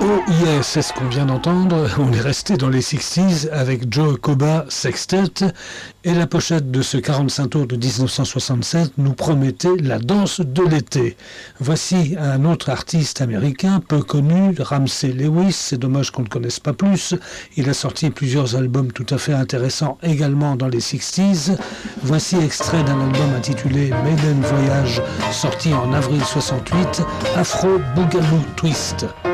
Oh yes, c'est ce qu'on vient d'entendre. On est resté dans les 60s avec Joe Coba Sextet et la pochette de ce 45 tours de 1967 nous promettait la danse de l'été. Voici un autre artiste américain peu connu, Ramsey Lewis. C'est dommage qu'on ne le connaisse pas plus. Il a sorti plusieurs albums tout à fait intéressants également dans les 60s. Voici extrait d'un album intitulé Maiden Voyage sorti en avril 68, Afro Boogaloo Twist.